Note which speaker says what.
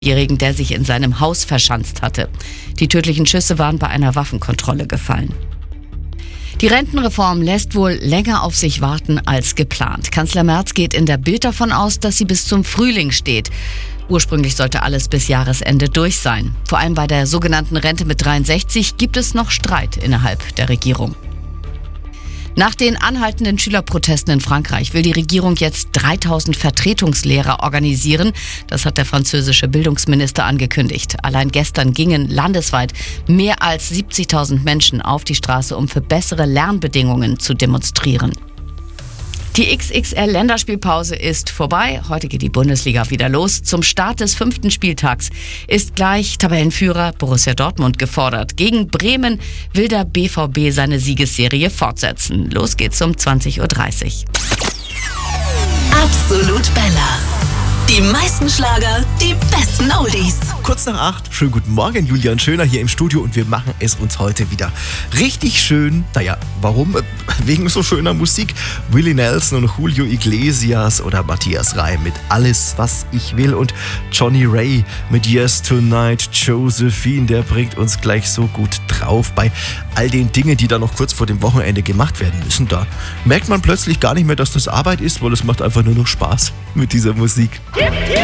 Speaker 1: Jährigen, der sich in seinem Haus verschanzt hatte. Die tödlichen Schüsse waren bei einer Waffenkontrolle gefallen. Die Rentenreform lässt wohl länger auf sich warten als geplant. Kanzler Merz geht in der Bild davon aus, dass sie bis zum Frühling steht. Ursprünglich sollte alles bis Jahresende durch sein. Vor allem bei der sogenannten Rente mit 63 gibt es noch Streit innerhalb der Regierung. Nach den anhaltenden Schülerprotesten in Frankreich will die Regierung jetzt 3000 Vertretungslehrer organisieren. Das hat der französische Bildungsminister angekündigt. Allein gestern gingen landesweit mehr als 70.000 Menschen auf die Straße, um für bessere Lernbedingungen zu demonstrieren. Die XXL-Länderspielpause ist vorbei. Heute geht die Bundesliga wieder los. Zum Start des 5. Spieltags ist gleich Tabellenführer Borussia Dortmund gefordert. Gegen Bremen will der BVB seine Siegesserie fortsetzen. Los geht's um 20:30 Uhr.
Speaker 2: Absolut Bella. Die meisten Schlager, die besten Oldies.
Speaker 3: Kurz nach 8, schönen guten Morgen, Julian Schöner hier im Studio und wir machen es uns heute wieder richtig schön. Naja, warum? Wegen so schöner Musik. Willie Nelson und Julio Iglesias oder Matthias Reim mit Alles, was ich will und Johnny Ray mit Yes Tonight. Josephine, der bringt uns gleich so gut drauf bei all den Dingen, die da noch kurz vor dem Wochenende gemacht werden müssen. Da merkt man plötzlich gar nicht mehr, dass das Arbeit ist, weil es macht einfach nur noch Spaß mit dieser Musik.